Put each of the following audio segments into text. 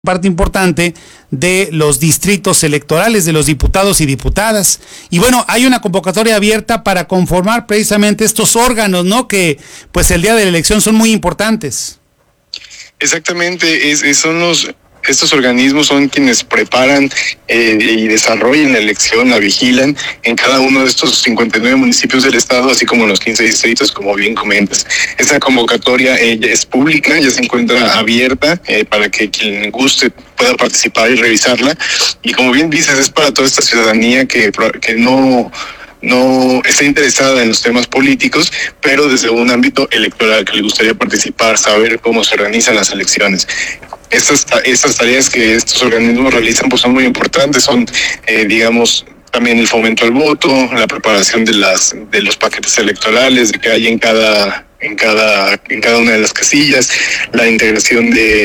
parte importante de los distritos electorales de los diputados y diputadas. Y bueno, hay una convocatoria abierta para conformar precisamente estos órganos, ¿no? Que pues el día de la elección son muy importantes. Exactamente, estos organismos son quienes preparan y desarrollan la elección, la vigilan en cada uno de estos 59 municipios del estado, así como en los 15 distritos, como bien comentas. Esta convocatoria es pública, ya se encuentra abierta para que quien guste pueda participar y revisarla. Y como bien dices, es para toda esta ciudadanía que no está interesada en los temas políticos, pero desde un ámbito electoral, que le gustaría participar, saber cómo se organizan las elecciones. Estas tareas que estos organismos realizan pues son muy importantes, son también el fomento al voto, la preparación de los paquetes electorales de que hay en cada una de las casillas, la integración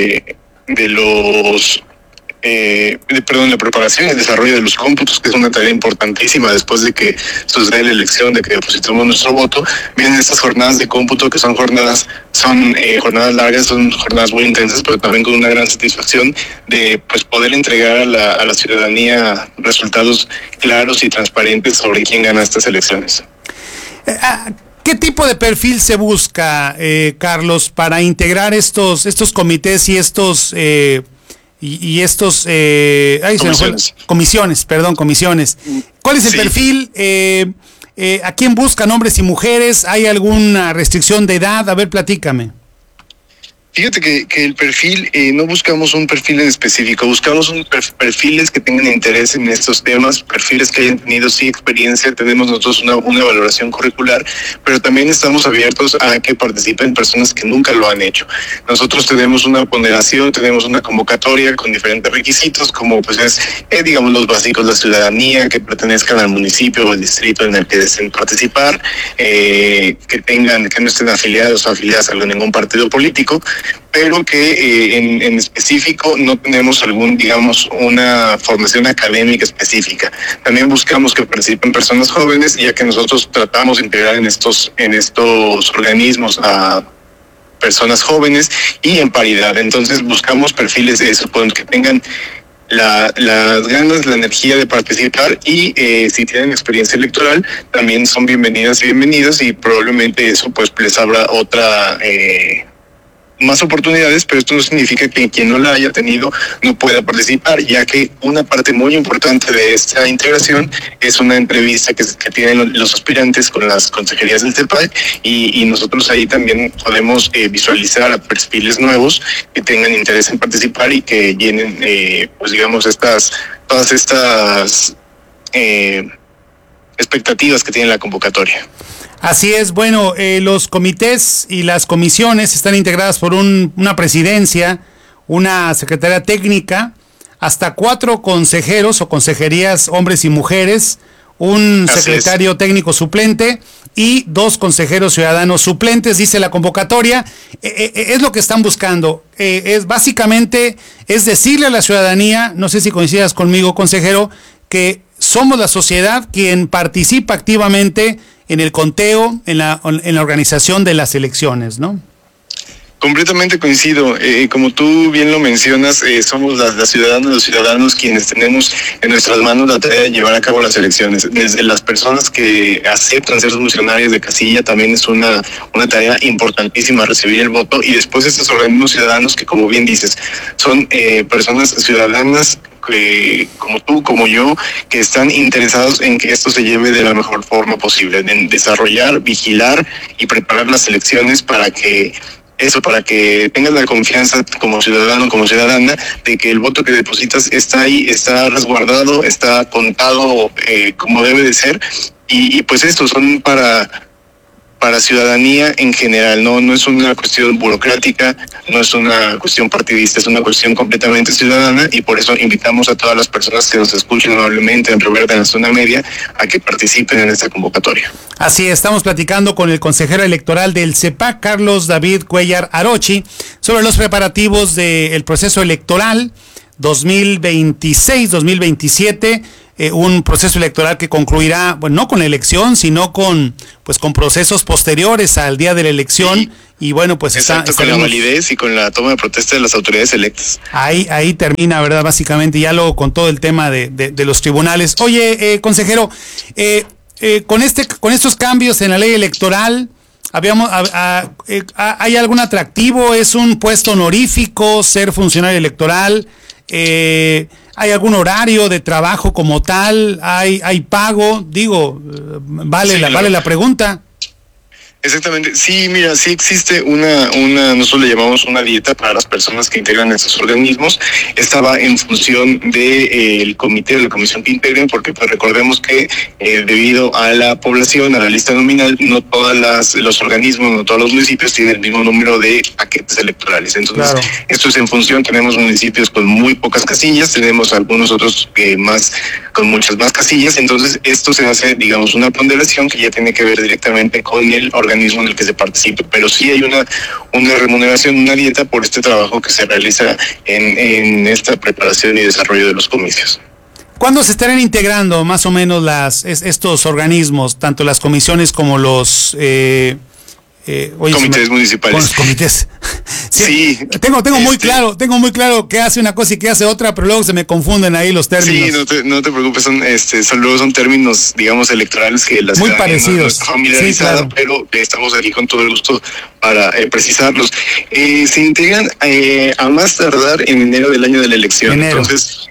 la preparación y el desarrollo de los cómputos, que es una tarea importantísima después de que sucede la elección, de que depositamos nuestro voto. Vienen estas jornadas de cómputo que son jornadas largas, son jornadas muy intensas, pero también con una gran satisfacción de pues poder entregar a la ciudadanía resultados claros y transparentes sobre quién gana estas elecciones. ¿Qué tipo de perfil se busca, Carlos, para integrar estos comités y estos comisiones? ¿Cuál es el perfil? ¿A quién buscan, hombres y mujeres? ¿Hay alguna restricción de edad? A ver, platícame. Fíjate que el perfil, no buscamos un perfil en específico, buscamos perfiles que tengan interés en estos temas, perfiles que hayan tenido experiencia. Tenemos nosotros una valoración curricular, pero también estamos abiertos a que participen personas que nunca lo han hecho. Nosotros tenemos una ponderación, tenemos una convocatoria con diferentes requisitos, como pues los básicos, la ciudadanía, que pertenezcan al municipio o al distrito en el que deseen participar, que no estén afiliados o afiliadas a ningún partido político, pero que en específico no tenemos una formación académica específica. También buscamos que participen personas jóvenes, ya que nosotros tratamos de integrar en estos organismos a personas jóvenes y en paridad. Entonces buscamos perfiles de eso, que tengan las ganas, la energía de participar, y si tienen experiencia electoral también son bienvenidas y bienvenidos, y probablemente eso pues les abra más oportunidades, pero esto no significa que quien no la haya tenido no pueda participar, ya que una parte muy importante de esta integración es una entrevista que tienen los aspirantes con las consejerías del CEPAC, y nosotros ahí también podemos visualizar a perfiles nuevos que tengan interés en participar y que llenen todas estas expectativas que tiene la convocatoria. Así es. Bueno, los comités y las comisiones están integradas por una presidencia, una secretaría técnica, hasta 4 consejeros o consejerías, hombres y mujeres, un secretario técnico suplente y 2 consejeros ciudadanos suplentes, dice la convocatoria. Es lo que están buscando. Básicamente es decirle a la ciudadanía, no sé si coincidas conmigo, consejero, que somos la sociedad quien participa activamente en el conteo, en la organización de las elecciones, ¿no? Completamente coincido. Como tú bien lo mencionas, somos las ciudadanas, los ciudadanos quienes tenemos en nuestras manos la tarea de llevar a cabo las elecciones. Desde las personas que aceptan ser funcionarios de casilla, también es una tarea importantísima recibir el voto, y después estos organismos ciudadanos que, como bien dices, son personas ciudadanas como tú, como yo, que están interesados en que esto se lleve de la mejor forma posible, en desarrollar, vigilar y preparar las elecciones para que tengas la confianza como ciudadano, como ciudadana, de que el voto que depositas está ahí, está resguardado, está contado como debe de ser, y pues estos son para ciudadanía en general. No es una cuestión burocrática, no es una cuestión partidista, es una cuestión completamente ciudadana, y por eso invitamos a todas las personas que nos escuchen amablemente en Río Verde, en la zona media, a que participen en esta convocatoria. Así, estamos platicando con el consejero electoral del CEPAC, Carlos David Cuellar Arochi, sobre los preparativos del proceso electoral 2026-2027, un proceso electoral que concluirá, bueno, no con la elección, sino con procesos posteriores al día de la elección, y bueno, pues exacto, con la validez y con la toma de protesta de las autoridades electas. Ahí termina, ¿verdad? Básicamente, ya luego con todo el tema de los tribunales. Oye, consejero, con estos cambios en la ley electoral, ¿hay algún atractivo? ¿Es un puesto honorífico ser funcionario electoral? ¿Hay algún horario de trabajo como tal? ¿Hay pago? Digo, vale la pregunta. Exactamente, sí, mira, sí existe nosotros le llamamos una dieta para las personas que integran estos organismos. Estaba en función del comité, de la comisión que integren, porque pues recordemos que debido a la población, a la lista nominal, no todos los organismos, no todos los municipios tienen el mismo número de paquetes electorales. Entonces, claro, esto es en función, tenemos municipios con muy pocas casillas, tenemos algunos otros con muchas más casillas, entonces esto se hace, digamos, una ponderación que ya tiene que ver directamente con el organismo en el que se participe, pero sí hay una remuneración, una dieta por este trabajo que se realiza en esta preparación y desarrollo de los comicios. ¿Cuándo se estarán integrando más o menos estos organismos, tanto las comisiones como los comités municipales? Los comités. Sí. Tengo muy claro qué hace una cosa y qué hace otra, pero luego se me confunden ahí los términos. Sí, no te preocupes, son términos, digamos, electorales que la muy parecidos. No está familiarizada, sí, claro, pero estamos aquí con todo el gusto para precisarlos. Se integran a más tardar en enero del año de la elección. Entonces,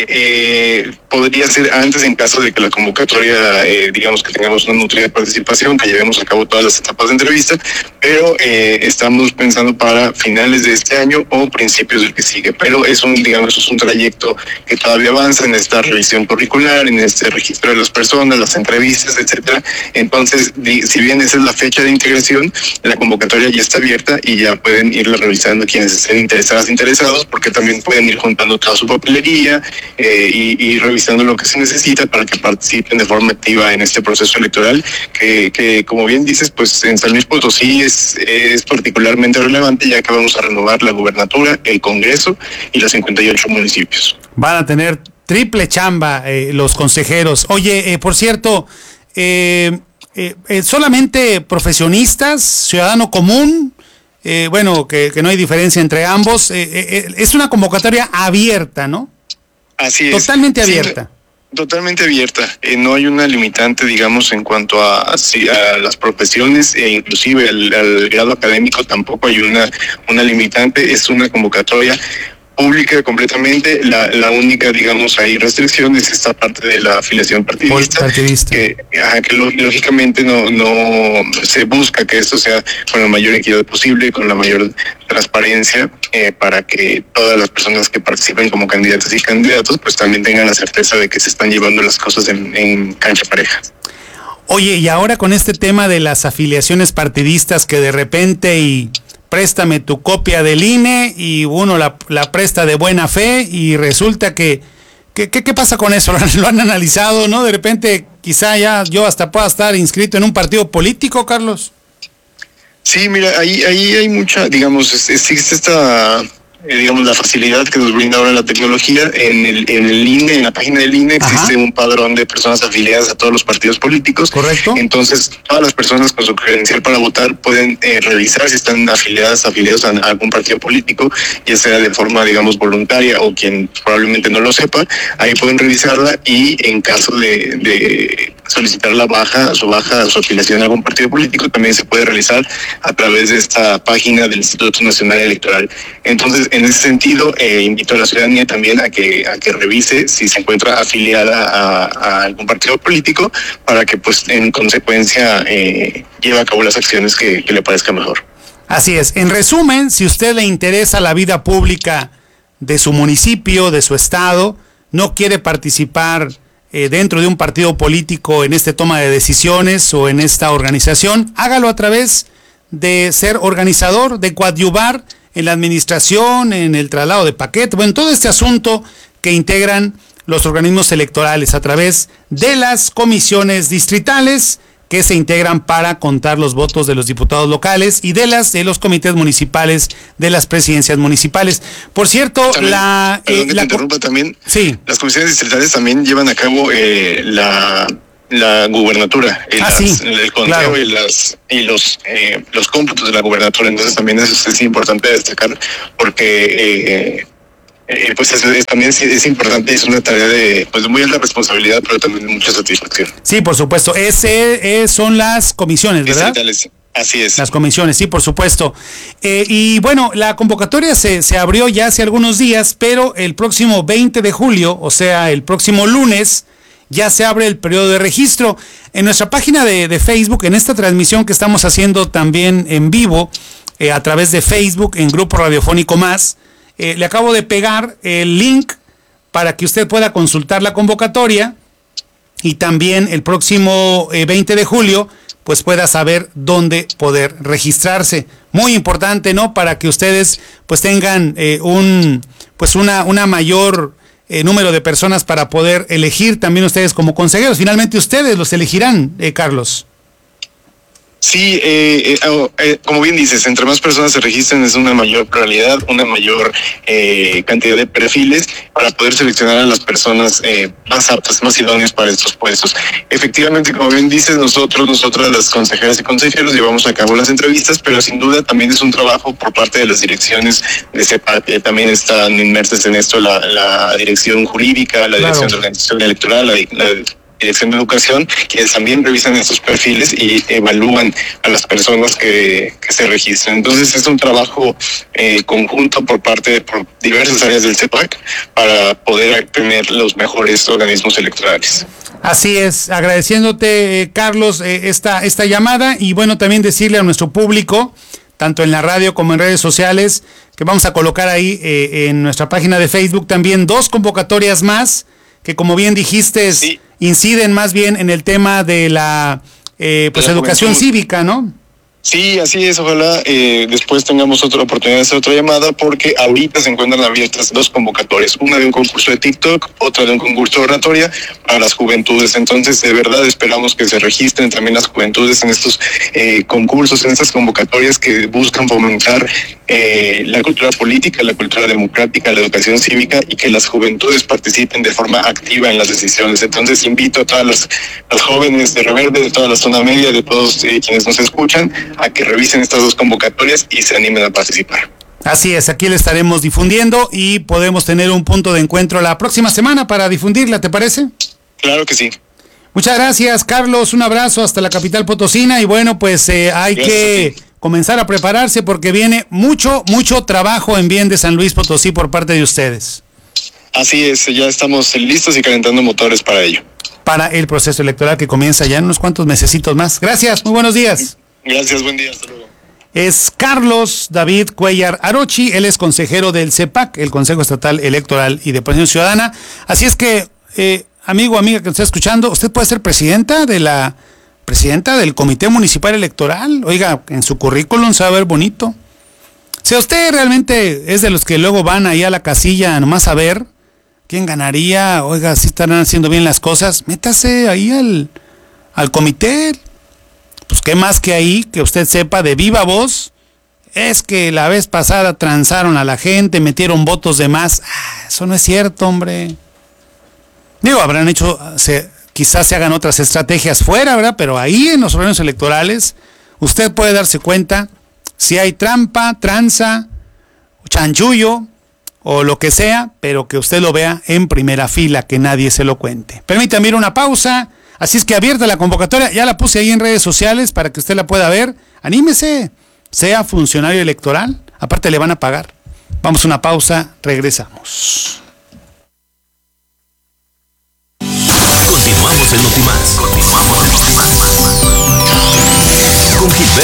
podría ser antes en caso de que la convocatoria, digamos que tengamos una nutrida participación, que llevemos a cabo todas las etapas de entrevista, pero estamos pensando para finales de este año o principios del que sigue, pero es un trayecto que todavía avanza en esta revisión curricular, en este registro de las personas, las entrevistas, etcétera. Entonces, si bien esa es la fecha de integración, la convocatoria ya está abierta y ya pueden irla revisando quienes estén interesados, porque también pueden ir juntando toda su papelería, y revisando lo que se necesita para que participen de forma activa en este proceso electoral que como bien dices, pues en San Luis Potosí es particularmente relevante, ya que vamos a renovar la gubernatura, el Congreso y los 58 municipios. Van a tener triple chamba los consejeros. Oye, por cierto, solamente profesionistas, ciudadano común, que no hay diferencia entre ambos, es una convocatoria abierta, ¿no? Así es. Totalmente abierta. Sí, totalmente abierta. No hay una limitante, digamos, en cuanto a las profesiones e inclusive al grado académico tampoco hay una limitante. Es una convocatoria pública completamente. La única, digamos, hay restricción es esta parte de la afiliación partidista. Que lógicamente no se busca que esto sea con la mayor equidad posible, con la mayor transparencia, para que todas las personas que participen como candidatas y candidatos pues también tengan la certeza de que se están llevando las cosas en cancha pareja. Oye, y ahora con este tema de las afiliaciones partidistas que de repente préstame tu copia del INE y uno la presta de buena fe y resulta ¿qué pasa con eso? ¿Lo han analizado, no? De repente quizá ya yo hasta pueda estar inscrito en un partido político, Carlos. Sí, mira, ahí hay mucha, digamos, existe esta, digamos, la facilidad que nos brinda ahora la tecnología. En el INE, en la página del INE, existe un padrón de personas afiliadas a todos los partidos políticos. Correcto. Entonces, todas las personas con su credencial para votar pueden revisar si están afiliados a algún partido político, ya sea de forma, digamos, voluntaria o quien probablemente no lo sepa. Ahí pueden revisarla y en caso de solicitar su afiliación a algún partido político, también se puede realizar a través de esta página del Instituto Nacional Electoral. Entonces, en ese sentido, invito a la ciudadanía también a que revise si se encuentra afiliada a algún partido político para que, pues, en consecuencia, lleve a cabo las acciones que le parezca mejor. Así es. En resumen, si a usted le interesa la vida pública de su municipio, de su estado, no quiere participar dentro de un partido político en esta toma de decisiones o en esta organización, hágalo a través de ser organizador, de coadyuvar en la administración, en el traslado de paquetes, bueno, todo este asunto que integran los organismos electorales a través de las comisiones distritales que se integran para contar los votos de los diputados locales y de los comités municipales, de las presidencias municipales. Por cierto, también, perdón que te interrumpa también. Sí. Las comisiones distritales también llevan a cabo la gubernatura, el conteo, claro. y los cómputos de la gubernatura. Entonces también eso es importante destacar, porque pues también es importante, es una tarea de muy alta responsabilidad, pero también de mucha satisfacción. Sí, por supuesto. Son las comisiones, ¿verdad? Así es. Las comisiones, sí, por supuesto. Y bueno, la convocatoria se abrió ya hace algunos días, pero el próximo 20 de julio, o sea, el próximo lunes, ya se abre el periodo de registro. En nuestra página de Facebook, en esta transmisión que estamos haciendo también en vivo, a través de Facebook, en Grupo Radiofónico Más, le acabo de pegar el link para que usted pueda consultar la convocatoria y también el próximo 20 de julio pues pueda saber dónde poder registrarse. Muy importante, ¿no? Para que ustedes pues tengan una mayor número de personas para poder elegir también ustedes como consejeros. Finalmente ustedes los elegirán, Carlos. Sí, como bien dices, entre más personas se registren es una mayor pluralidad, una mayor cantidad de perfiles para poder seleccionar a las personas más aptas, más idóneas para estos puestos. Efectivamente, como bien dices, nosotras las consejeras y consejeros llevamos a cabo las entrevistas, pero sin duda también es un trabajo por parte de las direcciones de CEPAC. También están inmersas en esto la dirección jurídica, la dirección de organización electoral, la Dirección de Educación, quienes también revisan estos perfiles y evalúan a las personas que se registran. Entonces es un trabajo conjunto por diversas áreas del CEPAC para poder tener los mejores organismos electorales. Así es, agradeciéndote, Carlos, esta llamada, y bueno, también decirle a nuestro público, tanto en la radio como en redes sociales, que vamos a colocar ahí en nuestra página de Facebook también 2 convocatorias más, que como bien dijiste, sí, inciden más bien en el tema de la educación cívica, ¿no? Sí, así es. Ojalá después tengamos otra oportunidad de hacer otra llamada, porque ahorita se encuentran abiertas 2 convocatorias, una de un concurso de TikTok, otra de un concurso de oratoria para las juventudes. Entonces, de verdad esperamos que se registren también las juventudes en estos concursos, en estas convocatorias que buscan fomentar la cultura política, la cultura democrática, la educación cívica, y que las juventudes participen de forma activa en las decisiones. Entonces, invito a todas las jóvenes de Reverde, de toda la zona media, de todos quienes nos escuchan, a que revisen estas 2 convocatorias y se animen a participar. Así es, aquí le estaremos difundiendo y podemos tener un punto de encuentro la próxima semana para difundirla, ¿te parece? Claro que sí. Muchas gracias, Carlos, un abrazo hasta la capital potosina, y bueno, pues hay que comenzar a prepararse porque viene mucho trabajo en bien de San Luis Potosí por parte de ustedes. Así es, ya estamos listos y calentando motores para ello. Para el proceso electoral que comienza ya en unos cuantos mesecitos más. Gracias, muy buenos días. Gracias, buen día, hasta luego. Es Carlos David Cuellar Arochi, él es consejero del CEPAC, el Consejo Estatal Electoral y de Participación Ciudadana. Así es que, amigo, amiga que nos está escuchando, usted puede ser presidenta del Comité Municipal Electoral. Oiga, en su currículum se va a ver bonito. Si usted realmente es de los que luego van ahí a la casilla nomás a ver quién ganaría, oiga, si estarán haciendo bien las cosas, métase ahí al comité. Pues qué más que ahí, que usted sepa de viva voz, es que la vez pasada transaron a la gente, metieron votos de más. Eso no es cierto, hombre. Digo, habrán hecho, quizás se hagan otras estrategias fuera, ¿verdad? Pero ahí en los órganos electorales, usted puede darse cuenta si hay trampa, tranza, chanchullo o lo que sea, pero que usted lo vea en primera fila, que nadie se lo cuente. Permítame ir a una pausa. Así es que abierta la convocatoria, ya la puse ahí en redes sociales para que usted la pueda ver. Anímese, sea funcionario electoral, aparte le van a pagar. Vamos a una pausa, regresamos. Continuamos en Notimás. Con Gilberto